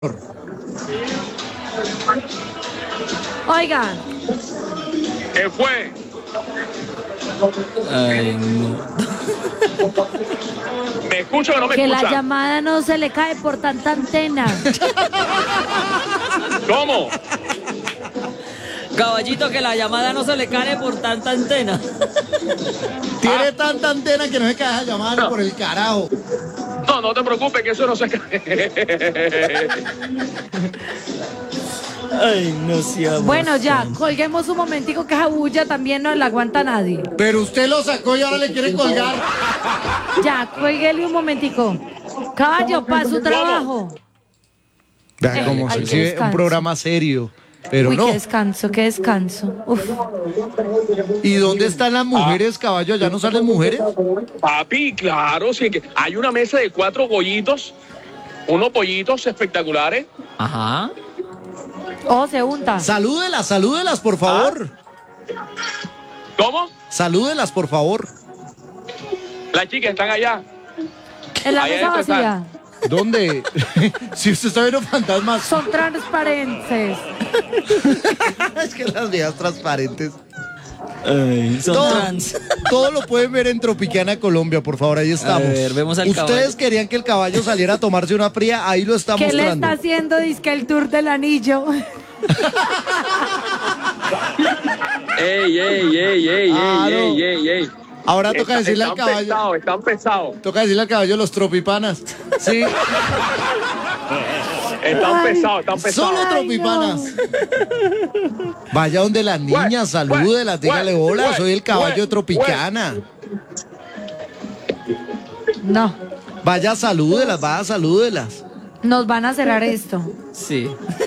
Oiga. ¿Qué fue? Ay, no. ¿Me escucha o no me Que escucha? la llamada no se le cae por tanta antena. ¿Cómo? Caballito, que la llamada no se le cae por tanta antena. Tiene tanta antena que no se cae esa llamada por el carajo. No, no te preocupes, que eso no se cae. Ay, no seamos. Bueno, ya, colguemos un momentico que esa bulla también no la aguanta nadie. Pero usted lo sacó y ahora le quiere colgar. Ya, cuélguele un momentico. Caballo, para su trabajo. Vea cómo Ay, se qué exhibe un descanso. programa serio. Pero Uy, no. qué descanso, qué descanso. Uf. ¿Y dónde están las mujeres, caballo? ¿Ya no salen mujeres? Papi, claro, sí que hay una mesa de 4 bollitos, unos pollitos espectaculares. Ajá. Oh, se unta. Salúdelas, por favor. ¿Cómo? Salúdelas, por favor. Las chicas están allá. En la Ahí mesa adentro vacía. ¿Dónde? Si usted está viendo fantasmas. Son transparentes. Es que las viejas transparentes. Ay, son Todo, trans. todo lo pueden ver en Tropicana, Colombia, por favor, ahí estamos. A ver, vemos al Ustedes caballo. querían que el caballo saliera a tomarse una fría, ahí lo está ¿Qué le mostrando. está haciendo? Dizque el tour del anillo. ¡Ey! Claro. Ahora toca decirle al caballo. Están pesados. Toca decirle al caballo los tropipanas. Sí, Están pesados. solo Ay, tropipanas. Vaya donde las niñas, salúdelas, dígale hola, soy el caballo de Tropicana. No, Vaya, salúdelas. nos van a cerrar esto. Sí.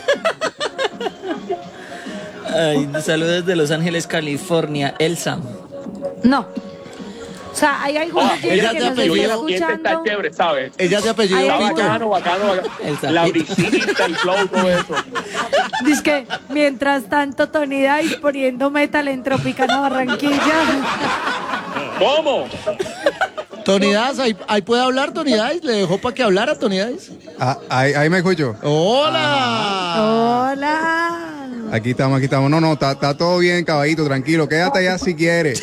Ay, saludos desde Los Ángeles, California, Elsa. No. O sea, hay alguna gente ella que te nos apellido, está Y este está escuchando. chévere, ¿sabes? Ella de apellido Ay, Está ay, Pito. bacano. Elsa. La brisita, el flow, todo eso. Dice que mientras tanto Tony Dice poniendo metal en Tropicana Barranquilla. ¿Cómo? Tony Dice, ahí puede hablar Tony Dice, le dejó para que hablara Tony Dice. Ah, ahí me escucho. ¡Hola! Hola. Aquí estamos. No, está todo bien, caballito, tranquilo. Quédate allá si quieres.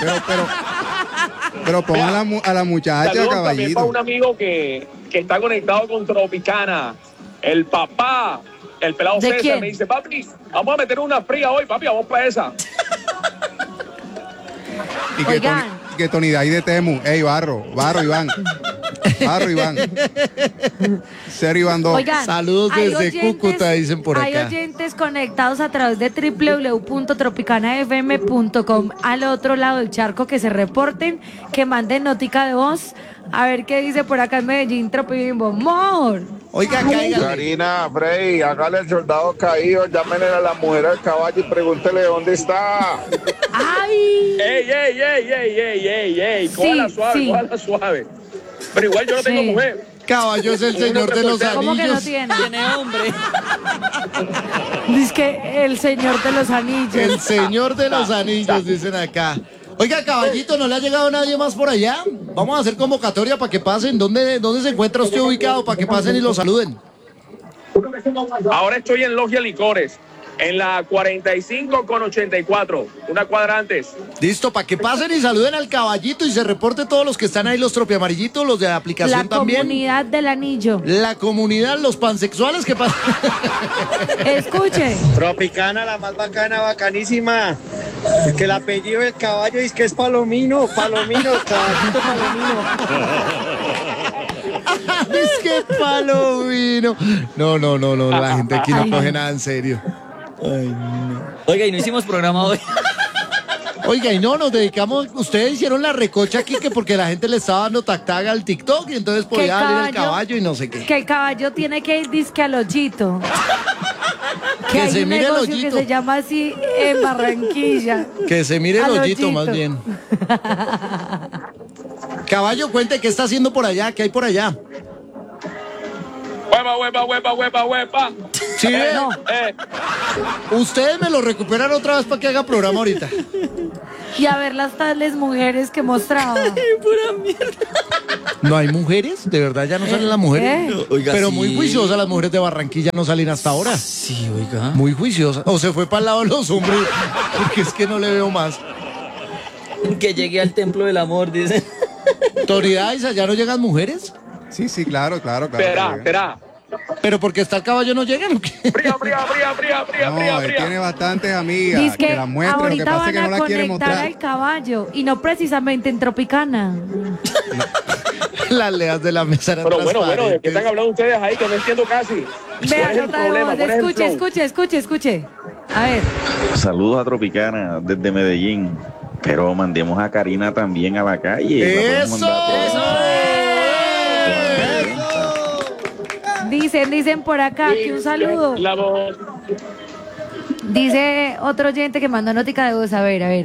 Pero pon a la muchacha, Saludos también para caballito. un amigo que está conectado con Tropicana. El papá, el pelado ¿De César, quién? me dice, papi, vamos a meter una fría hoy, papi, vamos para esa. Y Oigan. que Tony de ahí de Temu. Ey, Barro, Iván. Serio, Iván 2. Oigan, Saludos hay desde Cúcuta, dicen por Hay acá. oyentes conectados a través de www.tropicanafm.com al otro lado del charco que se reporten, que manden notica de voz. A ver qué dice por acá en Medellín, Tropibimbo. ¡Amor! Oiga, cáigale. Karina, Frey, hágale el soldado caído, llámenle a la mujer al caballo y pregúntele dónde está. ¡Ay! ¡Ey! Cójala suave. Pero igual yo no tengo Sí. mujer. Caballo es el señor de los ¿Cómo que no anillos. tiene? Tiene hombre. Dice que el señor de los anillos. El señor de los anillos, dicen acá. Oiga, caballito, ¿no le ha llegado nadie más por allá? Vamos a hacer convocatoria para que pasen. ¿Dónde se encuentra usted ubicado para que pasen y lo saluden? Ahora estoy en Logia Licores, en la 45 con 84, una cuadra antes. Listo, para que pasen y saluden al caballito y se reporte todos los que están ahí, los tropiamarillitos, los de la aplicación La también. comunidad del anillo. La comunidad, los pansexuales que pasan. Escuche. Tropicana, la más bacana, bacanísima. Que el apellido del caballo es que es Palomino, caballito Palomino. Es que palomino. No, la gente aquí no coge nada en serio. Oiga, y no hicimos programa hoy. Oiga, y no, nos dedicamos, ustedes hicieron la recocha aquí que porque la gente le estaba dando tactaga al TikTok y entonces Que podía salir el caballo y no sé qué. Que el caballo tiene que ir disque al hoyito. Que hay se un mire el negocio hoyito. que se llama así en Barranquilla. Que se mire el Al hoyito hoyito. más bien. Caballo, cuente qué está haciendo por allá, qué hay por allá. Huepa. Sí, No. ustedes me lo recuperan otra vez para que haga programa ahorita. Y a ver las tales mujeres que mostraba. Pura mierda. ¿No hay mujeres? ¿De verdad ya no salen las mujeres? Oiga, Pero sí. muy juiciosas las mujeres de Barranquilla no salen hasta ahora. Sí, oiga. Muy juiciosas. O se fue para el lado de los hombres, porque es que no le veo más. Que llegue al templo del amor, dice. Autoridades, ¿allá no llegan mujeres? Sí, sí, claro. Espera. ¿Pero porque está el caballo no llegan o qué? Fría. No, él tiene bastantes amigas Dice que que las muestra, lo que ahorita pasa es van que no a las quiere conectar mostrar. al caballo y no precisamente en Tropicana. Las leas de la mesa eran Pero bueno, ¿de qué transparentes. están hablando ustedes ahí? Que no entiendo casi. ¿Cuál Vea, es el nota de problema? voz. ¿Cuál es el flow? Escuche. A ver. Saludos a Tropicana desde Medellín. Pero mandemos a Karina también a la calle. La podemos ¡Eso! mandar Dicen por acá que un saludo. La voz. Dice otro oyente que mandó notica de voz. A ver.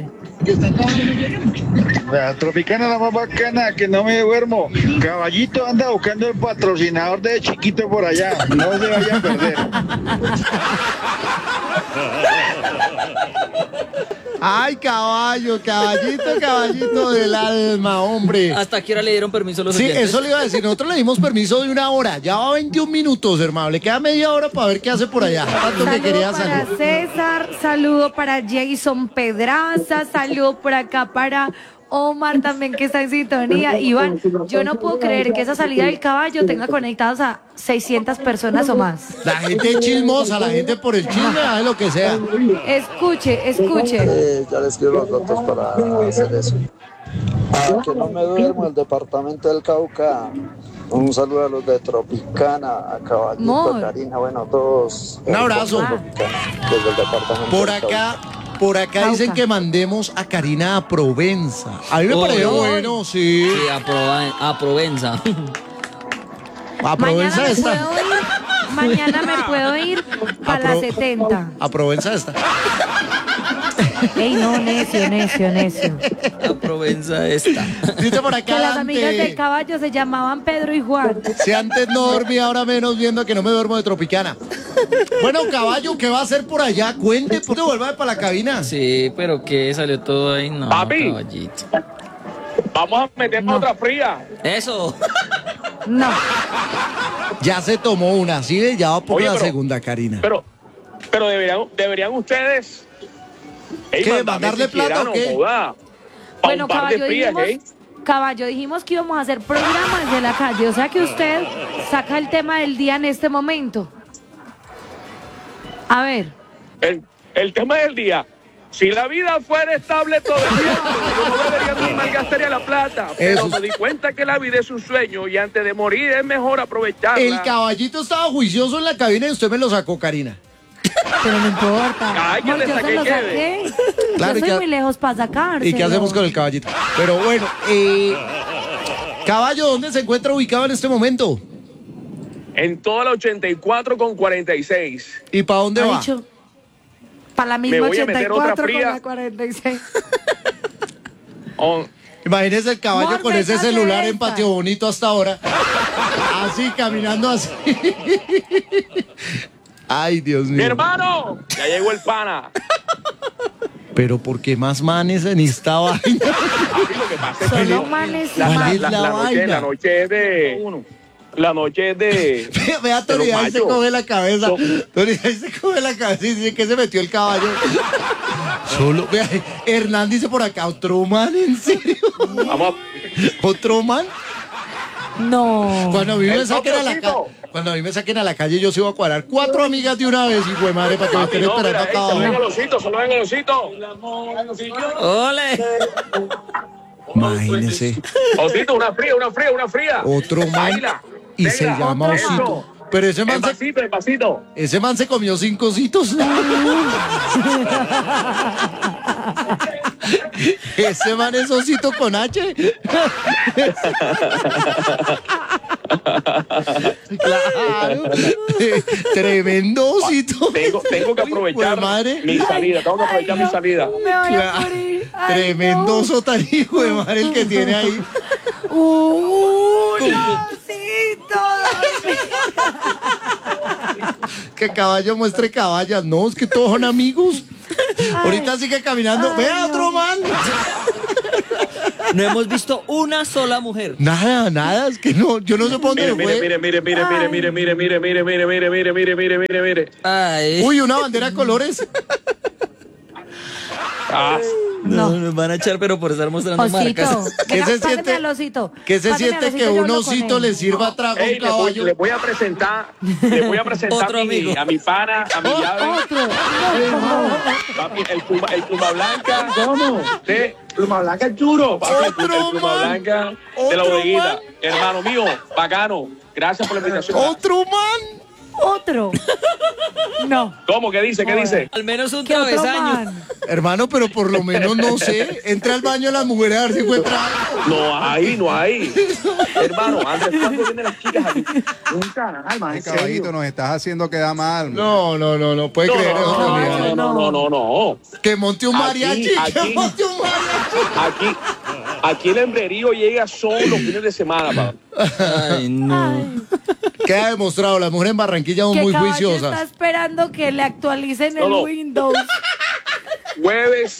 La Tropicana la más bacana, que no me duermo. Caballito anda buscando el patrocinador de chiquito por allá. No se vaya a perder. Ay, caballito del alma, hombre. ¿Hasta qué hora le dieron permiso a los Sí, oyentes? eso le iba a decir. Nosotros le dimos permiso de 1 hora. Ya va 21 minutos, hermano. Le queda media hora para ver qué hace por allá. Tanto que Saludo quería para salir. César, saludo para Jason Pedraza, saludo por acá para Omar también que está en sintonía. Iván, yo no puedo creer que esa salida del caballo tenga conectados a 600 personas o más. La gente es chismosa, la gente por el chisme hace lo que sea. Escuche. Ya les quiero los datos para hacer eso. Que no me duermo, el departamento del Cauca. Un saludo a los de Tropicana, a Caballito, Mor. a Karina, bueno, todos. Un abrazo. Tropicana, desde el departamento Por del Cauca. acá dicen que mandemos a Karina a Provenza. A mí me pareció bueno, sí. Sí, a Provenza. A Provenza está. Mañana me puedo ir a las 70. A Provenza está. Ey, no, necio. A Provenza esta. Dice por acá Que las amigas del Dante. caballo se llamaban Pedro y Juan. Si antes no dormía, ahora menos, viendo que no me duermo de Tropicana. Bueno, caballo, ¿qué va a hacer por allá? Cuente, pues te vuelva para la cabina. Sí, pero que salió todo ahí. No, Papi. caballito. Vamos a meternos otra fría. Eso. No. Ya se tomó una, ¿sí? Ya va por Oye, la pero- segunda, Karina. Pero deberían ustedes. Ey, ¿Qué, mándame mandarle si quieran, plata o qué? no joda. Pa' Bueno, un par de frías, Caballo, dijimos que íbamos a hacer programas de la calle. O sea que usted saca el tema del día en este momento. A ver. El tema del día. Si la vida fuera estable todo el tiempo, yo no debería ni malgastaría la plata. Pero Eso. me di cuenta que la vida es un sueño y antes de morir es mejor aprovecharla. El caballito estaba juicioso en la cabina y usted me lo sacó, Karina. Pero no importa. Ay, yo Amor, le yo se saqué lo quede. saqué. Claro, Yo ¿y soy qué- muy lejos para sacar. ¿Y qué hacemos con el caballito? Pero bueno, caballo, ¿dónde se encuentra ubicado en este momento? En toda la 84 con 46. ¿Y para dónde va? Para la Me misma voy a meter otra 84 con fría. la 46. Oh, Imagínese el caballo Mor, con ese véngase celular en esta. Patio Bonito hasta ahora. Así, caminando así. Ay, Dios ¡Mi mío. hermano! Ya llegó el pana. Pero ¿por qué más manes en esta vaina? Papi, lo que pasa es que Solo manes y ¿Cuál más. es la la vaina? noche es de... La noche es de... Vea, de los Tony, ahí se machos. coge la cabeza. No. Tony, ahí se coge la cabeza y dice que se metió el caballo. Solo, vea, Hernán dice por acá, ¿otro man? ¿En serio? Vamos ¿Otro man? No. Cuando a mí me El saquen a la toquecito. calle, cuando a mí me saquen a la calle, yo se iba a cuadrar 4 amigas de una vez, hijo de madre, para que me Papi, estén no, esperando mira, acá solo ven el abajo. osito, solo ven el osito. ¡Ole! Imagínese, Osito, una fría. otro man Baila, y se venga, llama eso. Osito. Pero ese man, El pasito. ese man se comió 5 ositos. Ese man es Osito con H. Claro. Tremendo Osito. Tengo que Uy, aprovechar pues, madre. mi salida. Tengo que aprovechar mi salida. Me voy a Claro. morir. Ay, Tremendo no. oso tan hijo de madre el que tiene ahí. Osito. Que caballo muestre caballas. No, es que todos son amigos. Ahorita sigue caminando. Ay, Vea no. otro man. No hemos visto una sola mujer. Nada, es que no, yo no sé por dónde Mire, fue. mire. Ay. Uy, una bandera de colores. Ah, No, nos van a echar, pero por estar mostrando Osito. marcas. ¿Qué Venga, se páseme siente? al osito. ¿Qué se Páseme al siente osito, que yo un hablo con osito él. le sirva trago a un ey, caballo? le voy a presentar Otro amigo. a mi pana, a mi llave. Otro. Papi, el pluma blanca. ¿Cómo? De pluma blanca el churo. Papi, el Otro pluma man. blanca de la Otro bodeguita. man. Hermano mío, bacano. Gracias por la invitación. ¡Otro man! Otro. No. ¿Cómo? ¿Qué dice? ¿Qué dice? Al menos un ¿Qué otro travesaño. man? Hermano, pero por lo menos no sé. Entra al baño de las mujeres a ver si encuentra algo. No hay. Hermano, Andrés, ¿cuándo vienen las chicas aquí? Nunca, Ay, caballito, nos estás haciendo quedar mal. No, puede creer eso, amiga. No. Que monte un mariachi, que Aquí. monte un mariachi. Aquí el hembrerío llega solo los fines de semana, papá. Ay, no. Queda demostrado, las mujeres en Barranquilla son Que muy Caballo juiciosas. está esperando que le actualicen No, el no. Windows. Jueves,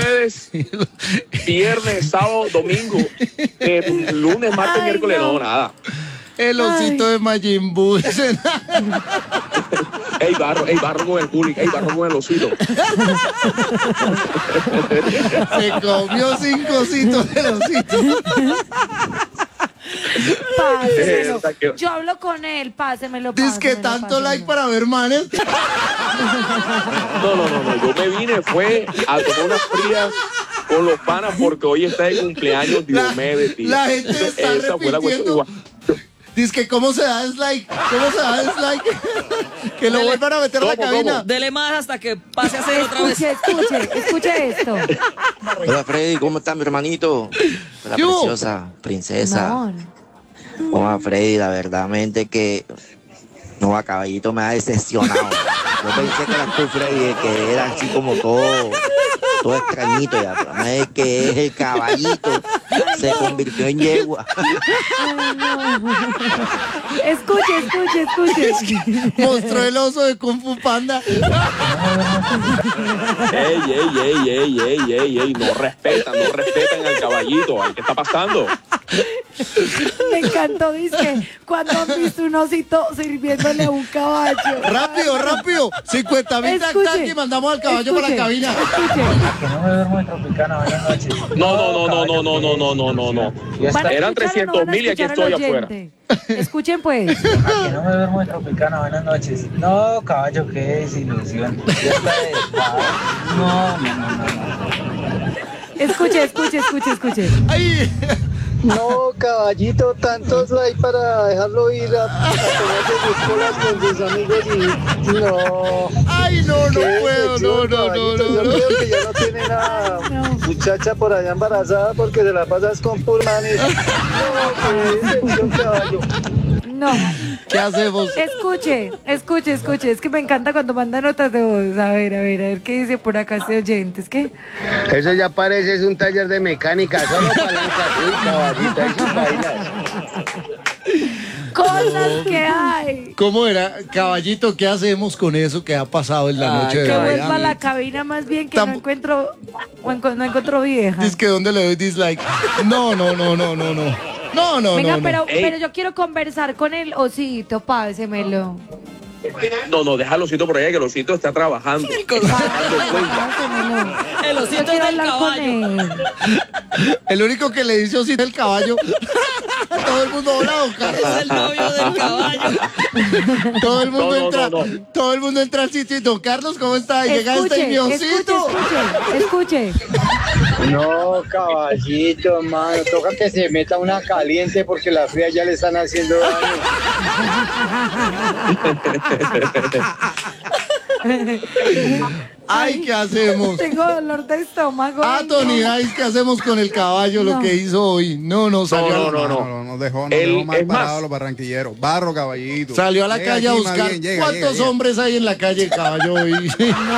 viernes, sábado, domingo, lunes, martes, Ay, miércoles, no. no, nada. El osito de Majin Buu. Ey, barro con el público, barro con el osito. Se comió 5 ositos del osito. Pásemelo. Saqueo. Yo hablo con él, pásemelo. Dice que pásemelo, tanto pásemelo. like para ver manes. No, yo me vine, fue a tomar unas frías con los panas porque hoy está de cumpleaños Diomedes, tío. La gente está Esa fue la cuestión. repitiendo. Dice que cómo se da dislike. Que lo vuelvan a meter a la ¿Cómo? cabina. Dele más hasta que pase a hacer otra vez. Escuche esto. Hola Freddy, ¿cómo está mi hermanito? La ¿Qué hubo? preciosa princesa. No. Hola Freddy, la verdad que no, a Caballito me ha decepcionado. Yo pensé que eras tú, Freddy, que era así como todo extrañito ya, pero no es que es el Caballito, se convirtió en yegua. Escuche. Mostró el oso de Kung Fu Panda. Ey, no respetan al caballito. ¿Qué está pasando? Me encantó, dice, cuando han visto un osito sirviéndole a un caballo. Rápido. 50.000 tac y mandamos al caballo para la cabina. Que no me duermo en Tropicana, buenas noches. No. ¿Van a Eran escuchar o no van a 300.000 y aquí escuchar al estoy afuera. oyente? Escuchen pues. Que no me duermo en Tropicana, buenas noches. No, caballo, qué desilusión. Ya está de No. Escuche. Ay. No, caballito, tantos likes para dejarlo ir a tomarse sus colas con sus amigos y no. Ay, no Qué puedo, decepción, caballito. Yo no. creo que ya no tiene una muchacha por allá embarazada porque se la pasas con pulmanes. No, qué decepción, caballo. No. ¿Qué hacemos? Escuche. Es que me encanta cuando mandan notas de voz. A ver qué dice por acá este oyente. Es que Eso ya parece es un taller de mecánica, solo palanca. Uy, caballito, ahí sí bailas. cosas que hay. ¿Cómo era? Caballito, ¿qué hacemos con eso que ha pasado en la noche de Que hoy? vuelva a la cabina más bien que no encuentro vieja. Dice que ¿dónde le doy dislike? No. Venga, no. pero yo quiero conversar con el osito, pásemelo. No, deja al osito por allá, que el osito está trabajando. Pásemelo. El Yo osito quiero es del hablar con caballo. él. El único que le dice osito es el caballo. Todo el mundo, hola, don Carlos. Es el novio del caballo. Todo el mundo No, entra, no. todo el mundo entra al sitio y don Carlos, ¿cómo está? Y llega este y mi osito. Escuche. No, caballito, hermano, toca que se meta una caliente porque las frías ya le están haciendo daño. Ay, ¿qué hacemos? Tengo dolor de estómago. Ah, Ay, Tony, no. ay, ¿qué hacemos con el caballo? Lo No. que hizo hoy. No, salió. No. Nos dejó El- mal es más. parados los barranquilleros. Barro, caballito. Salió a la Llega calle a aquí, más buscar bien, llega. cuántos hombres hay en la calle el caballo hoy.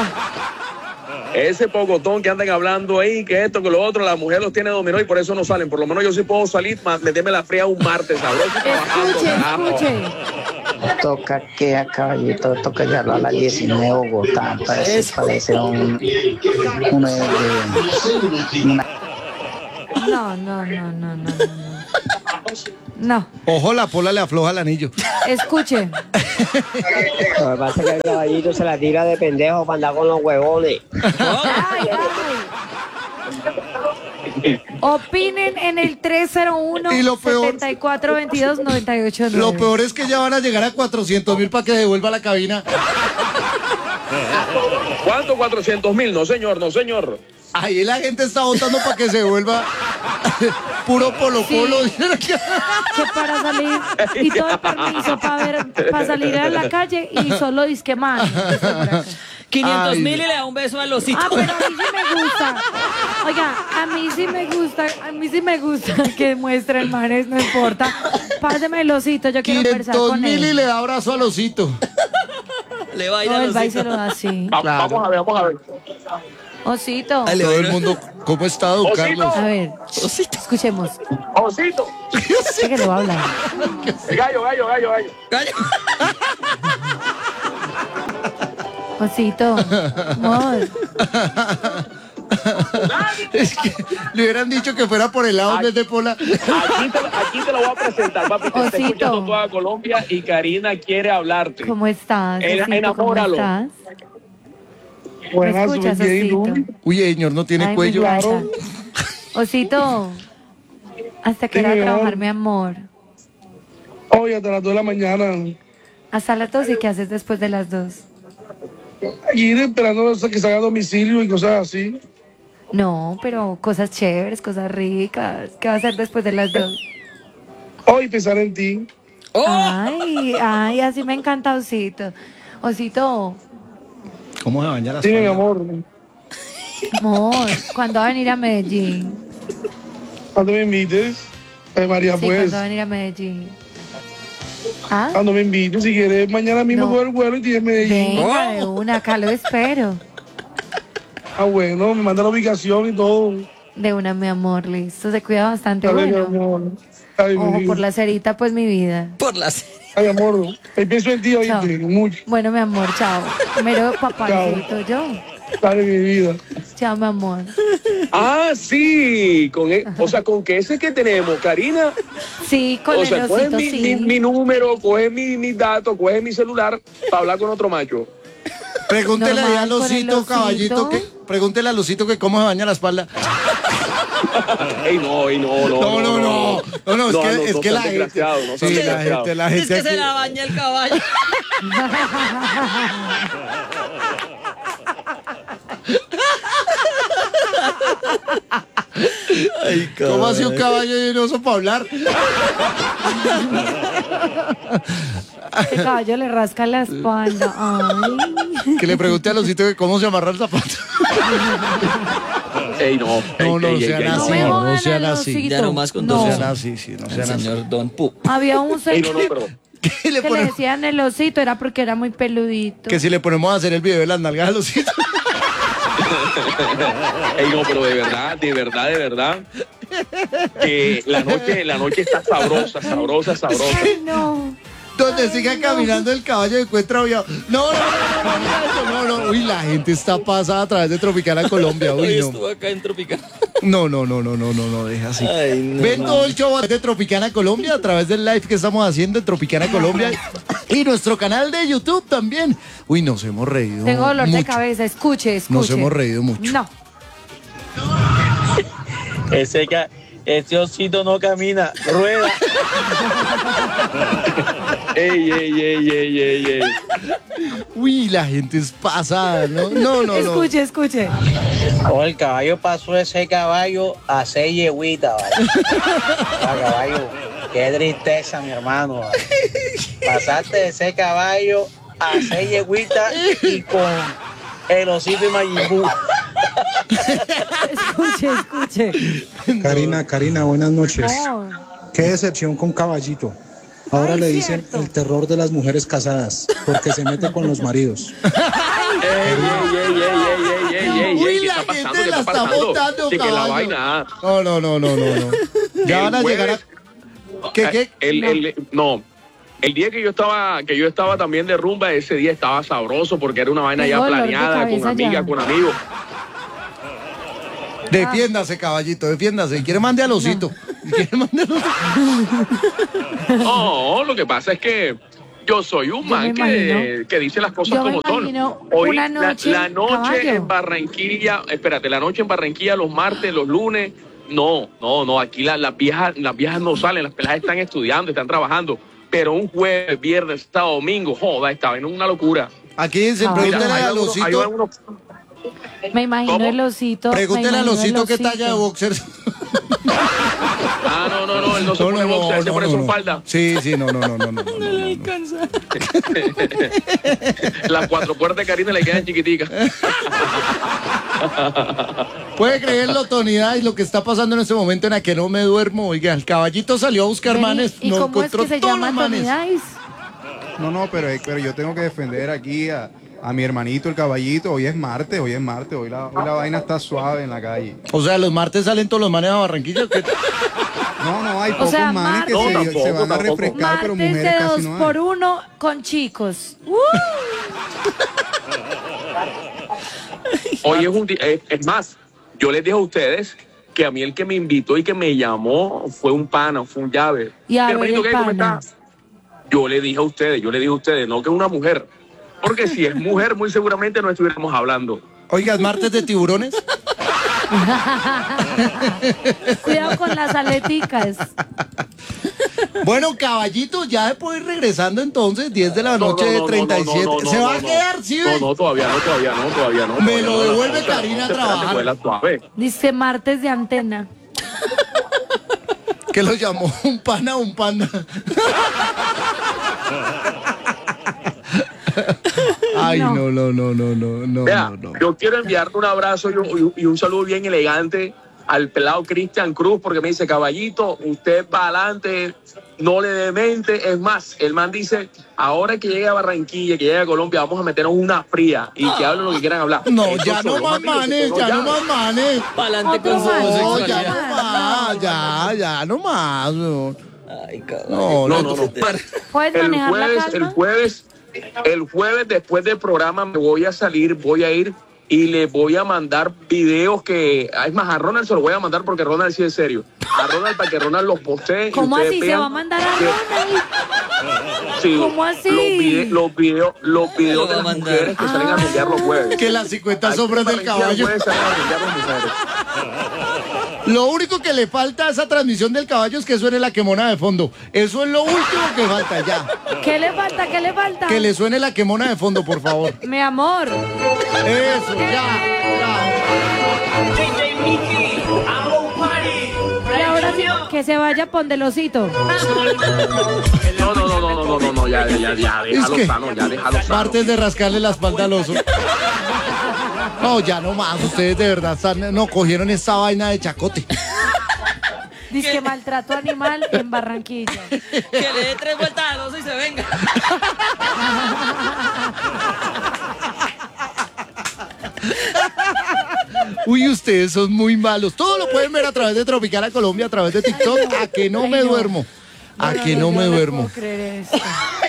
Ese pocotón que andan hablando ahí, que esto, que lo otro, la mujer los tiene dominó y por eso no salen. Por lo menos yo sí puedo salir, meterme la fría un martes, ¿sabes? Escuche. Toca que a caballito, toca llevarlo a la 19 de Bogotá. Parece una No. Ojo, la Pola le afloja el anillo. Escuche. Lo que pasa es que el caballito se la tira de pendejo para andar con los huevones. Ay. Opinen en el 301-7422-989. Lo peor es que ya van a llegar a 400.000 para que devuelva la cabina. ¿Cuánto? 400.000. No, señor. Ahí la gente está votando para que se vuelva puro Polo. Que para salir y todo el permiso para salir a la calle y solo disque más. 500.000 y le da un beso al osito. Pero a mí sí me gusta. Oiga, a mí sí me gusta que muestren manes, no importa. Páseme el osito, yo quiero conversar con él. 500.000 y le da abrazo al osito. Le va a ir al él va y se osito. lo da así. Vamos a ver. Osito. Todo el mundo, ¿cómo está, don Osito. Carlos? A ver, escuchemos. Osito. Sé que le va a hablar. Gallo. Osito. Amor. Es que le hubieran dicho que fuera por el lado de Pola. Aquí te lo voy a presentar, papi. Te está escuchando toda Colombia y Karina quiere hablarte. ¿Cómo estás? Osito? Enamóralo. ¿Cómo estás? Buenas, ¿Me escuchas, Osito? Uy, señor, no tiene Ay, cuello. me encanta. Osito, hasta que Sí, era mi amor. trabajar, mi amor. Hoy hasta las 2 de la mañana. Hasta las 2 y ¿qué haces después de las 2? Ir esperando hasta que salga a domicilio y cosas así. No, pero cosas chéveres, cosas ricas. ¿Qué va a hacer después de las 2? Hoy pensar en ti. Ay, así me encanta, Osito. Osito, ¿Cómo se baña las Sí, mi palmas? amor. amor, ¿cuándo va a venir a Medellín? Cuando me invites, María, Sí, pues. ¿cuándo va a venir a Medellín? ¿Ah? Cuando me invites, si quieres, mañana mismo coger el vuelo y tienes Medellín. Venga, de una, acá lo espero. Bueno, me manda la ubicación y todo. De una, mi amor, listo. Se cuida bastante, Dale, mi bueno. amor. Ay, mi Ojo, vida. por la cerita, pues, mi vida. Por la serie. Ay, amor. Ahí pienso en ti, Chao. oíste. Mucho. Bueno, mi amor, chao. Mero papacito, yo. Dale, mi vida. Chao, mi amor. Sí, o sea, con que ese que tenemos, Karina. Sí, con O el sea, coge osito, sí. mi número, coge mis datos, coge mi celular para hablar con otro macho. Pregúntele ahí Normal, al con el osito, osito. caballito, pregúntele al osito que cómo se baña la espalda. Ey, no, es que la gente, no sí, la Es gente que se aquí- la baña el caballo. Ay, ¿cómo hace un caballo y un oso para hablar? Este caballo le rasca la espalda. Ay. Que le pregunte al osito que cómo se amarra el zapato. Ey, no. No, no ey, sean ey, así, me no jodan sean al así. osito. Ya nomás con No. dos. No sean así, sí, no El sean así. señor Don Pu. Había un Ey, señor no, pero. Que le que le ponemos- decían el osito, era porque era muy peludito. que si le ponemos a hacer el video de las nalgas al osito. Ey, no, pero de verdad. Que la noche está sabrosa. Ay, no. Donde siga caminando el caballo y encuentra aviado. No. Uy, la gente está pasada a través de Tropicana Colombia. Hoy Uy, no. estuvo acá en Tropicana. No, deja así. Ay, no, Ven no. todo el show de Tropicana Colombia a través del live que estamos haciendo en Tropicana Colombia y nuestro canal de YouTube también. Uy, nos hemos reído. Tengo dolor de mucho. cabeza, escuche. Nos hemos reído mucho. No. Ese osito no camina, rueda. Ey. Uy, la gente es pasada, ¿no? No. Escuche. Oh, el caballo pasó ese caballo a 6 yeguitas, ¿vale? Caballo, qué tristeza, mi hermano, ¿vale? Pasaste de ese caballo a 6 yeguitas y con el osito y Mayimbu. Escuche. Karina, buenas noches. No. Qué decepción con Caballito. Ahora Ay, le dicen cierto. el terror de las mujeres casadas, porque se mete con los maridos. Ey, Uy, ¿qué la está gente pasando? la está botando, Sí, que la caballo. vaina. No. Ya van a llegar a... ¿Qué? El día que yo estaba también de rumba, ese día estaba sabroso porque era una vaina Tengo ya dolor de planeada, con cabeza amigas, ya. con amigos. Defiéndase, caballito, defiéndase. ¿Quiere mande al osito? No, lo que pasa es que yo soy un man que dice las cosas como son. Hoy, una noche, la noche caballo. en Barranquilla, espérate, la noche en Barranquilla, los martes, los lunes, no, aquí las viejas no salen, las peladas están estudiando, están trabajando, pero un jueves, viernes, sábado, domingo, joda, estaba en una locura. Aquí dicen, pregúntale al osito. Me imagino ¿Cómo? el osito. Pregúntele al osito qué talla de boxers. No, él no se pone boxer, él se pone su falda. Sí, no. le alcanza. Las 4 puertas de Karina le quedan chiquiticas. Puede creerlo, Tony, y lo que está pasando en este momento en la que no me duermo. Oiga, el caballito salió a buscar manes. ¿Y no cómo es encontró que se todos llama los Tony manes. Dice? No, pero yo tengo que defender aquí a mi hermanito, el caballito. Hoy es martes, hoy la vaina está suave en la calle. O sea, los martes salen todos los manes a Barranquilla. ¿Qué? No, hay pocos manes que se van a refrescar, pero Martes mujeres de casi 2 no hay. por 1 con chicos. Hoy es un día, es más, yo les dije a ustedes que a mí el que me invitó y que me llamó fue un pana, fue un llave. Y a ver, Hermanito, el ¿qué? ¿Cómo pana. estás? Yo le dije a ustedes, no que una mujer. Porque si es mujer, muy seguramente no estuviéramos hablando. Oiga, ¿es martes de tiburones? Cuidado con las aleticas. Bueno, caballito, ya se puede ir regresando entonces, 10 de la noche de 37. ¿Se va a quedar, sí? No, todavía no. Me lo devuelve Karina a trabajar. Dice martes de antena. Que lo llamó un pana o un panda. Ay, no. Vea, yo quiero enviarle un abrazo y un saludo bien elegante al pelado Cristian Cruz, porque me dice, caballito, usted para adelante, no le demente. Es más, el man dice, ahora que llegue a Barranquilla, que llegue a Colombia, vamos a meternos una fría y que hablen lo que quieran hablar. No, Eso ya no solo, más mamito, manes, eso ya no ya. más manes. Pa'lante con su No, homosexualidad. ya no más. Ay, cabrón. No. ¿Puedes manejar la calma? El jueves después del programa me voy a salir, voy a ir y le voy a mandar videos que... Es más, a Ronald se lo voy a mandar porque Ronald sí es serio. A Ronald para que Ronald los postee. ¿Cómo y así? ustedes ¿Se va a vean mandar a que- Ronald? Sí, ¿Cómo así? los videos de las mujeres que salen a rumbear los jueves. Que las 50 sombras del caballo. Jueves salen a rumbear las mujeres. Lo único que le falta a esa transmisión del caballo es que suene la quemona de fondo. Eso es lo último que falta ya. ¿Qué le falta? ¿Qué le falta? Que le suene la quemona de fondo, por favor. Mi amor. Eso, ya. Y ahora sí, que se vaya Pondelosito. No, ya, déjalo que- sano, ya, déjalo sano. Martes de rascarle la espalda al oso. No, ya no más. Ustedes de verdad cogieron esta vaina de chacote. Dice que maltrato animal en Barranquilla. Que le dé 3 vueltas al oso y se venga. Uy, ustedes son muy malos. Todo lo pueden ver a través de Tropical a Colombia, a través de TikTok. A que no me duermo. A que no me duermo. No puedo creer esto.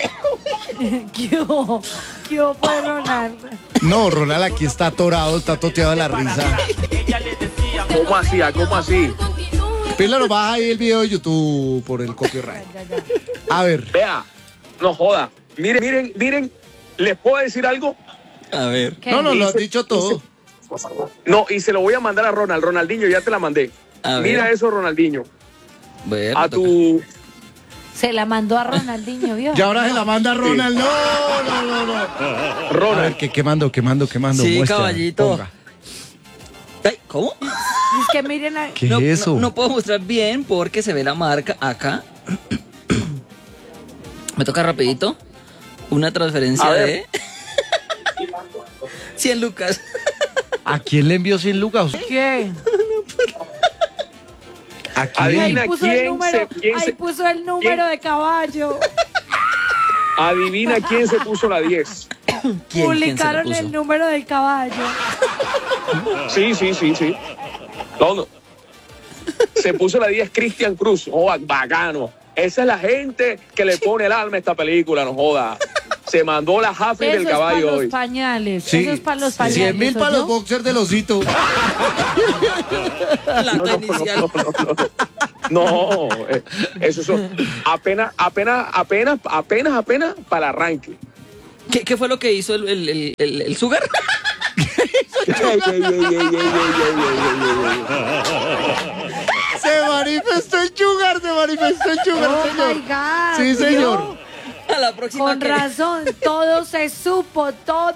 ¿Qué hubo, pues, Ronald? No, Ronald aquí está atorado, está toteado de la risa. ¿Cómo así? ¿Cómo así? Pila, nos baja ahí el video de YouTube por el copyright. A ver. Vea, no joda. Miren, ¿les puedo decir algo? A ver. No, lo has dicho todo. No, y se lo voy a mandar a Ronald. Ronaldinho, ya te la mandé. A ver. Mira eso, Ronaldinho. Ver, A tu... Se la mandó a Ronaldinho, ¿vio? Y ahora se la manda a Ronald. No. Ronald. A ver, ¿qué mando? Sí, Muestra, caballito. ponga. Ay, ¿cómo? Es que miren a... ¿Qué No, es eso? no puedo mostrar bien porque se ve la marca acá. Me toca rapidito. Una transferencia A ver. de 100 lucas. ¿A quién le envió 100 lucas? ¿Qué? ¿A quién? Adivina Ahí puso el quién número, quién ahí se- puso el número de caballo. Adivina quién se puso la 10. Publicaron puso? el número del caballo. Sí. No. Se puso la 10 Cristian Cruz. Oh, bacano. Esa es la gente que le pone el alma a esta película, no joda. se mandó la Jafri del caballo Eso es para hoy. los pañales. Sí. Eso es para los pañales. 100.000 para los ¿oyó? boxers del osito. Plata inicial. No, eso son apenas para el arranque. ¿Qué fue lo que hizo el Sugar? Se manifestó el sugar, Oh señor. my God. Sí, señor. A la próxima. Con razón, todo se supo.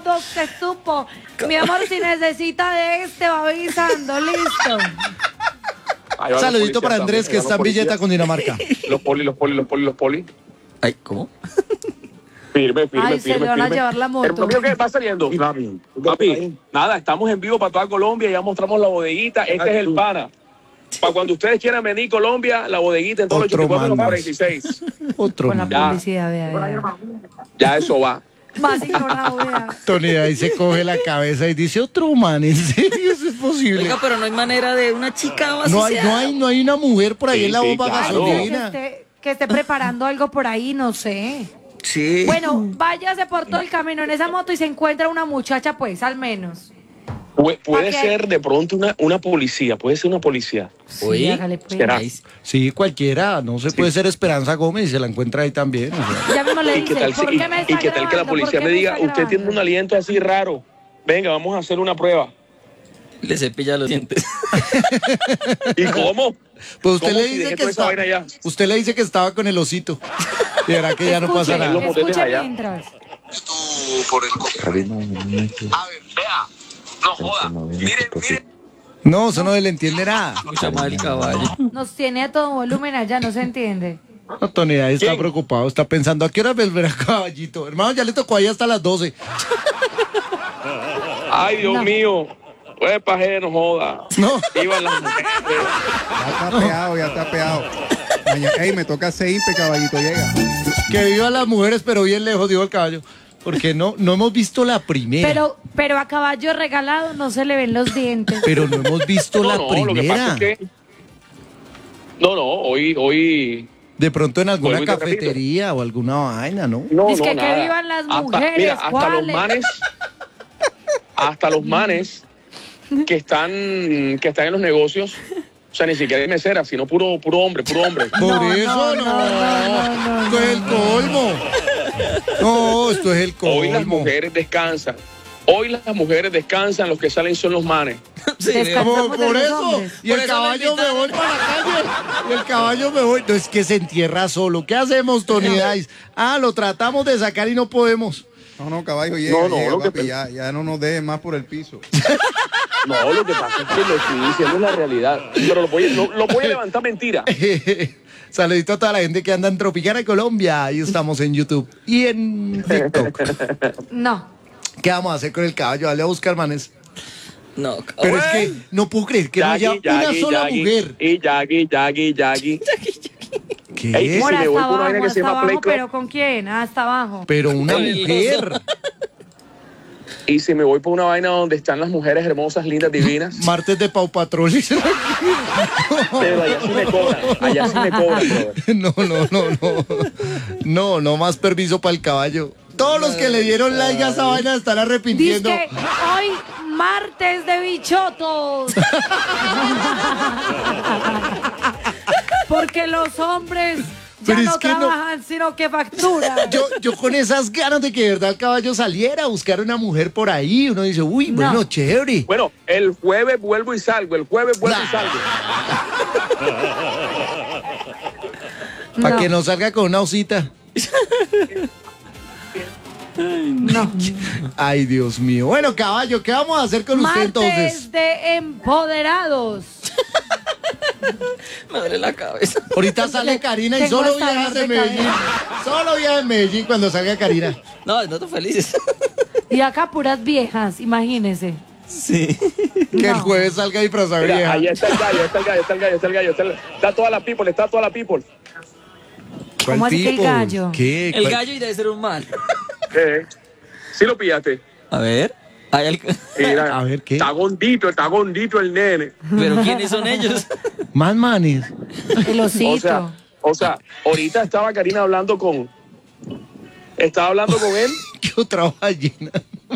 Mi amor, si necesita de este, va avisando, listo. Ahí van los Saludito para policías Andrés, que también, está en Villeta con Dinamarca. Los poli. Ay, ¿cómo? Firme. Ay, se le van a llevar la moto. Hermano mío, ¿qué va saliendo? Papi, nada, estamos en vivo para toda Colombia, ya mostramos la bodeguita, este es el pana. Para cuando ustedes quieran venir a Colombia, la bodeguita en todo el Otro 84 man más. 46. Otro Con la más. publicidad, vea. Ya eso va. Más ignorado, vea. Tony ahí se coge la cabeza y dice, otro man, ¿en serio eso es posible? Oiga, pero no hay manera de una chica o así No sea. hay una mujer por ahí Sí, en la sí, bomba claro. gasolina. Que esté preparando algo por ahí, no sé. Sí. Bueno, váyase por todo el camino en esa moto y se encuentra una muchacha, pues, al menos. Puede Ok. ser de pronto una policía, puede ser una policía. Oye, Sí, hágale, pues. ¿será? Sí, cualquiera, no se puede ser Esperanza Gómez y se la encuentra ahí también. o sea. Ya mismo le ¿Y qué dice, tal, ¿por qué me está y qué tal que la grabando? policía ¿Por qué me diga, está usted tiene grabando? un aliento así raro? Venga, vamos a hacer una prueba. Le cepilla los dientes. ¿Y cómo? Pues usted ¿Cómo le si dice dejé que toda esa vaina ya? usted le dice que estaba con el osito. Y verá que ya no pasa Escuche, nada. escuche allá. mientras. Karina, A ver, vea. No joda. Mire. No, eso no le entiende nada. Mucha más el caballo. Nos tiene a todo volumen allá, no se entiende. No, Tony ahí está ¿Quién? preocupado, está pensando, ¿a qué hora volverá Caballito? Hermano, ya le tocó ahí hasta las 12. Ay, Dios No. mío. Pues paje, no joda. No. Iban las mujeres. Ya está peado. Ey, me toca Seimpe, caballito, llega. Que vivan las mujeres, pero bien lejos, dijo el caballo. Porque no hemos visto la primera. Pero a caballo regalado no se le ven los dientes. Pero no hemos visto la Lo que primera. pasa es que... No, hoy... De pronto en alguna Vuelvo y te repito. cafetería o alguna vaina, ¿no? No, Dice que nada. vivan las Hasta- mujeres, mira, hasta los ¿cuáles? manes... Hasta los manes que están en los negocios, o sea, ni siquiera hay mesera, sino puro hombre. Por No, eso no. Esto es el colmo. No, esto es el Hoy las colmo. mujeres descansan. Hoy las mujeres descansan, los que salen son los manes. Sí, Descansamos Como de por los eso. hombres. Y Por el eso me caballo me invitaron. voy para la calle. Y el caballo me voy. No, es que se entierra solo. ¿Qué hacemos, Tony Dice? Lo tratamos de sacar y no podemos. No, caballo, llega, No, llega, lo que papi, ya no nos deje más por el piso. No, lo que pasa es que lo estoy diciendo es la realidad. Pero lo voy a levantar mentira. Saludito a toda la gente que anda en Tropicana, Colombia. Ahí estamos en YouTube y en TikTok. No. ¿Qué vamos a hacer con el caballo? Dale a buscar, manes. No, Pero es que no puedo creer que no haya una sola mujer. Y Yagi. ¿Qué? Ey, Amor, si me voy hasta por una vaina abajo, que se hasta llama Play abajo, Club. pero ¿con quién? Hasta abajo. Pero una mujer. Y si me voy por una vaina donde están las mujeres hermosas, lindas, divinas. Martes de Pau Patrol. Pero allá sí me cobran, brother. No, más permiso para el caballo. Todos los que le dieron like a esa vaina están Dice arrepintiendo. que hoy martes de bichotos. Porque los hombres ya Pero es no que no. trabajan, sino que facturan. Yo con esas ganas de que de verdad el caballo saliera a buscar una mujer por ahí, uno dice, uy, bueno, No. chévere. Bueno, el jueves vuelvo y salgo. Para No. que no salga con una osita. No. Ay, Dios mío. Bueno, caballo, ¿qué vamos a hacer con usted entonces? Martes de empoderados. me duele la cabeza. Ahorita sale Karina y Tengo solo hasta viaja dolor de de Medellín. cabeza. Solo viaja de Medellín cuando salga Karina. No estoy feliz. Y acá puras viejas, imagínese. Sí. Que el No. jueves salga disfrazada Mira, vieja. ahí está el gallo. Está toda la people. ¿Cuál ¿Cómo así que el tipo? gallo? ¿Qué? El ¿Cuál? gallo y debe ser un man. ¿Qué? ¿Sí lo pillaste? A ver. Hay Mira, A ver, ¿qué? Está gordito el nene. Pero ¿quiénes son ellos? Más manes. El osito. O sea, ahorita estaba Karina hablando con Estaba hablando con él. ¿Qué otra ballena?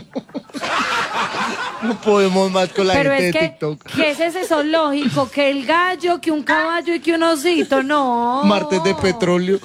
No podemos más con la Pero gente es de que, TikTok. ¿qué es ese zoológico? Que el gallo, que un caballo y que un osito, no. Martes de petróleo.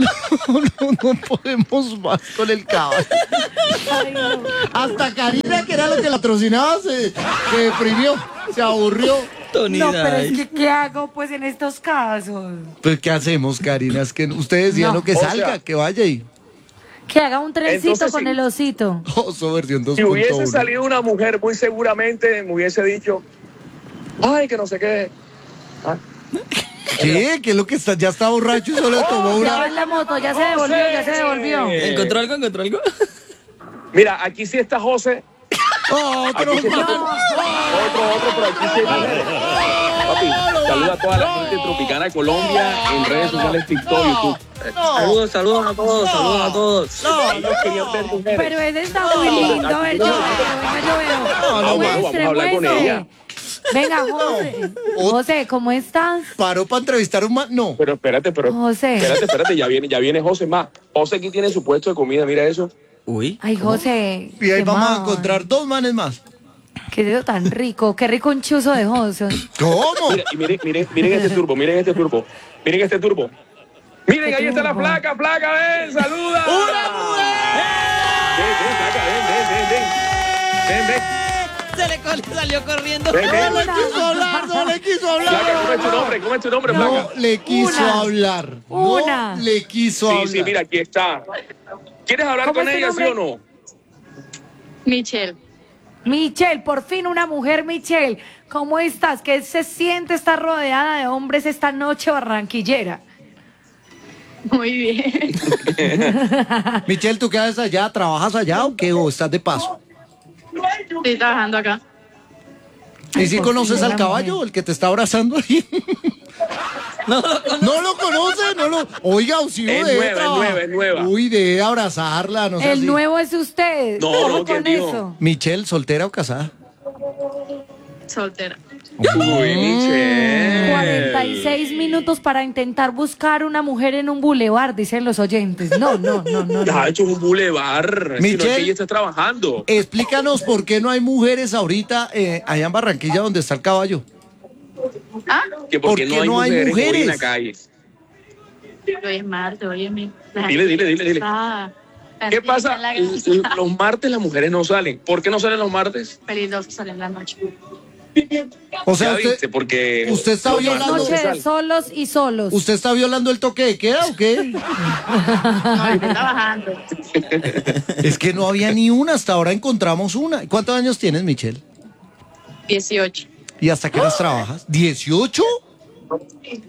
No podemos más con el caballo. Ay, no. Hasta Karina, que era lo que la patrocinaba, se deprimió, se aburrió. No, pero es que ¿qué hago pues en estos casos? Pues, ¿qué hacemos, Karina? Es que ustedes decían No. lo que O salga, sea, que vaya y... Que haga un trencito Entonces, con sí. el osito. Oso versión 2.1. Si hubiese salido una mujer, muy seguramente me hubiese dicho, ay, que no sé qué. Ah, ¿Qué? ¿Qué es lo que está? Ya está borracho y solo tomó Ya va una... en la moto, ya se devolvió, ya se devolvió. ¿Encontró algo? ¿Encontró algo? Mira, aquí sí está José. ¡Otro Aquí sí está- más! Otro, pero aquí sí hay mujeres. Papi, saluda a toda la gente tropicana de Colombia en redes sociales, TikTok, YouTube. Saludos a todos. Ellos querían ver mujeres. Pero ese está muy lindo. A ver, yo veo, venga, yo veo. No, vamos a hablar con muestre. ella. Venga, José. José, ¿cómo estás? ¿Paró para entrevistar a un man? No. Pero espérate, José. espérate, ya viene José más. José aquí tiene su puesto de comida, mira eso. Uy. Ay, José. Y ahí qué vamos a mal. encontrar 2 manes más. Qué dedo tan rico. Qué rico un chuzo de José. ¿Cómo? Mira, y miren este turbo. Miren este turbo. Miren, ahí está la flaca, ven, saluda. ¡Una mujer! Ven, flaca, ven. Se le salió corriendo. Ven. No le quiso hablar. Flaca, ¿cómo es tu nombre, No flaca? le quiso Una. hablar. Una. No le quiso hablar. Sí, mira, aquí está. ¿Quieres hablar ¿Cómo con es tu ella, sí nombre? o no? Michelle. Michelle, por fin una mujer, Michelle. ¿Cómo estás? ¿Qué se siente estar rodeada de hombres esta noche barranquillera? Muy bien. Michelle, ¿tú qué haces allá? ¿Trabajas allá o qué? ¿O estás de paso? Estoy trabajando acá. ¿Y si por conoces fin, al una caballo, mujer. el que te está abrazando ahí? No lo conoce, no lo... Oiga, si Es nueva. Uy, debe abrazarla, no sé El así. nuevo es usted. No, ¿Cómo no, ¿quién con dijo? eso? Michelle, ¿soltera o casada? Soltera. Uy, Michelle. 46 minutos para intentar buscar una mujer en un bulevar, dicen los oyentes. No. Ha hecho un bulevar. Si no es Michelle. que ella está trabajando. Explícanos por qué no hay mujeres ahorita allá en Barranquilla donde está el caballo. ¿Ah? Que ¿Por porque qué no hay mujeres hoy en la mujeres? calle. Hoy es martes, óyeme. Dile. Ah, ¿Qué pasa? Los martes las mujeres no salen. ¿Por qué no salen los martes? Peligroso salen en la noche. O sea, Ya viste, porque usted está los violando- martes no Noche se de sale. solos y solos. ¿Usted está violando el toque de queda o qué? No, estoy trabajando. Es que no había ni una, hasta ahora encontramos una. ¿Cuántos años tienes, Michelle? 18. ¿Y hasta qué horas trabajas? ¿18? Qué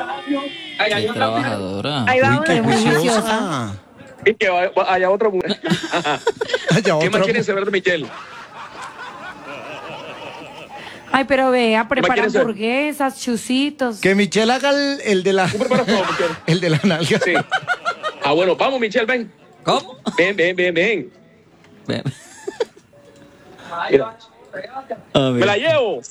trabajadora. Ahí va Uy, qué una. muy juiciosa. juiciosa. Y que haya otra mujer. Allá ¿Qué otra- más quieres saber de Michelle? Ay, pero vea, prepara quieres ser? hamburguesas, chusitos. Que Michelle haga el de la... ¿Tú preparas todo, Michelle? El de la nalga. Sí. Ah, bueno, vamos, Michelle, ven. ¿Cómo? Ven. Ven. Mira, A me ver. la llevo.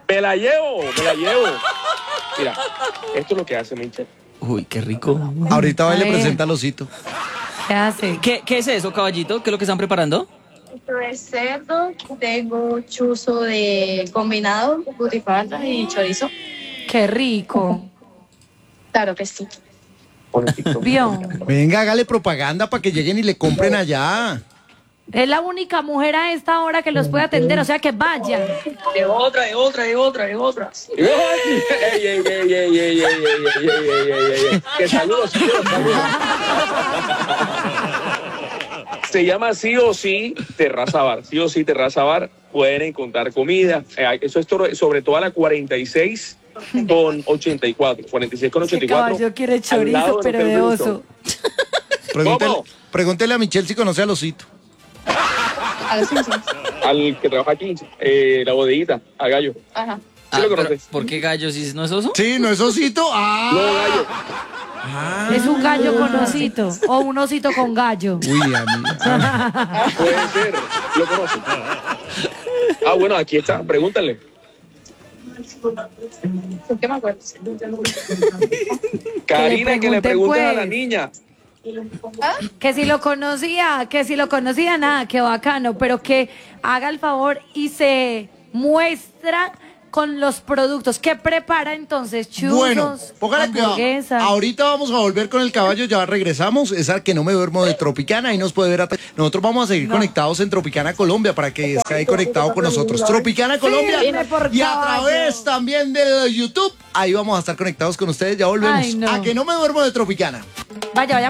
Mira, esto es lo que hace Michelle. Uy, qué rico. Ahorita va y A le ver. presenta al osito. ¿Qué hace? ¿Qué es eso, caballito? ¿Qué es lo que están preparando? Esto es cerdo, tengo chuzo de combinado, butifarra y chorizo. Qué rico. Claro que sí. ¿Vio? Venga, hágale propaganda para que lleguen y le compren allá. Es la única mujer a esta hora que los puede atender, o sea que vayan. Ey. Que saludos, saludos. Se llama Sí o Sí Terraza Bar. Sí o Sí Terraza Bar. Pueden encontrar comida. Eso es sobre toda la 46 con 84. 46 con Ese 84. caballo quiere al chorizo, lado pero Hotel de Wilson. oso. ¿Cómo? Pregúntele a Michelle si conoce al osito. A los Simpsons. Al que trabaja aquí, la bodeguita, a Gallo. Ajá. ¿Sí lo pero conoces? ¿por qué gallo si no es oso? Sí, ¿no es osito? No, Gallo. Es un gallo con osito o un osito con gallo. Uy, amiga. Puede ser, lo conoces. Ah, bueno, aquí está, pregúntale. ¿Por qué me acuerdo? Karina, que le pregunten, preguntes a la pues. niña. Que si lo conocía, nada, qué bacano, pero que haga el favor y se muestra con los productos. ¿Qué prepara entonces? Churros, Bueno, póngale cuidado. hamburguesas. Ahorita vamos a volver con el caballo, ya regresamos. Es al que no me duermo de Tropicana, ahí nos puede ver. Nosotros vamos a seguir conectados en Tropicana Colombia para que esté ahí conectado con nosotros. Tropicana Colombia y a través también de YouTube. Ahí vamos a estar conectados con ustedes. Ya volvemos. Ay, no. A que no me duermo de Tropicana. Vaya